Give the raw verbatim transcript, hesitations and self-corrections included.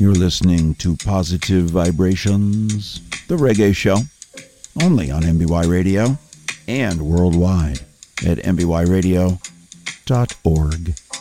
You're listening to Positive Vibrations, the reggae show, only on M B Y Radio and worldwide at m b y radio dot org.